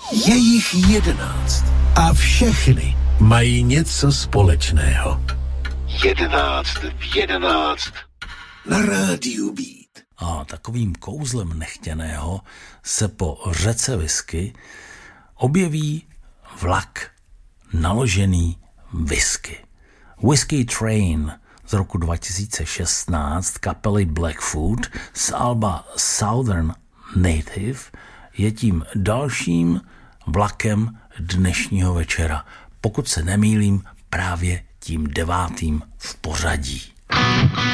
Je jich 11 a všechny mají něco společného. 11 v 11 na rádiu Beat. A takovým kouzlem nechtěného se po řece whisky objeví vlak naložený whisky. Whiskey Train z roku 2016 kapely Blackfoot z alba Southern Native je tím dalším vlakem dnešního večera. Pokud se nemýlím, právě tím 9. v pořadí.